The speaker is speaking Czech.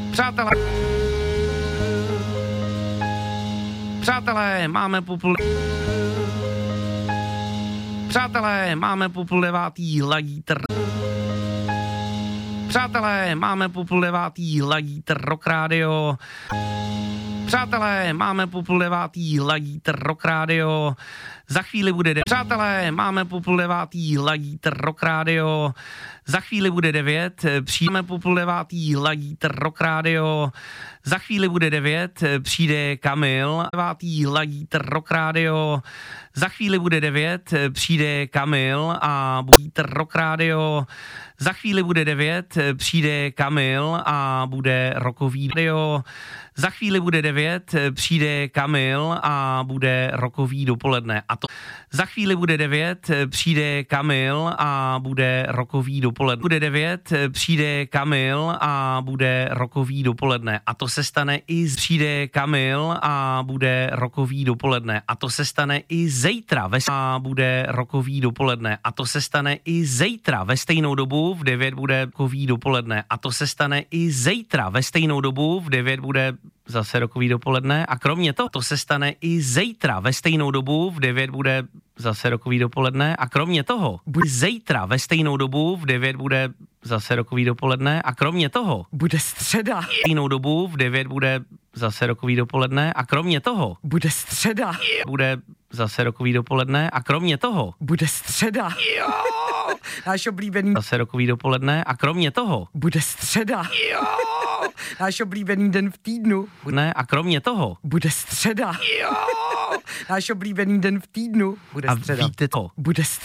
Přátelé, máme po půl devátý lajítr. Přátelé, máme po půl devátý lajítr Rock Radio. Přátelé, máme po půl devátý lajítr Rock Radio. Za chvíli bude Přátelé, máme po půl devátý lajítr Rock Radio. Za chvíli bude 9, přijme po půl devátý lajítr Rock Radio. Za chvíli bude 9, přijde Kamil, devátý lajítr Rock Radio. Za chvíli bude 9, přijde Kamil a bude Rock Radio. Za chvíli bude 9, přijde Kamil a bude rockový radio. Za chvíli bude 9, přijde Kamil a bude rockový dopoledne. A to za chvíli bude 9, přijde Kamil a bude rockový dopoledne. Bude 9, přijde Kamil a bude rockový dopoledne. A to se stane i přijde Kamil a bude rockový dopoledne. A to se stane i zítra a bude rockový dopoledne. A to se stane i zítra ve stejnou dobu v 9 bude rockový dopoledne. A to se stane i zítra ve stejnou dobu v 9 bude zase rockový dopoledne. A kromě toho, to se stane i zítra ve stejnou dobu v 9 bude zase rockový dopoledne. A kromě toho, bude zítra ve stejnou dobu v 9 bude zase rockový dopoledne. A kromě toho, bude středa. V stejnou dobu v 9 bude zase rockový dopoledne. A kromě toho, bude středa. Bude zase rockový dopoledne. A kromě toho, bude středa. Náš oblíbený zase rockový dopoledne. A kromě toho, bude středa. Náš oblíbený den v týdnu. Ne, a kromě toho, bude středa. Náš oblíbený den v týdnu. Bude středa. A víte to, bude středa.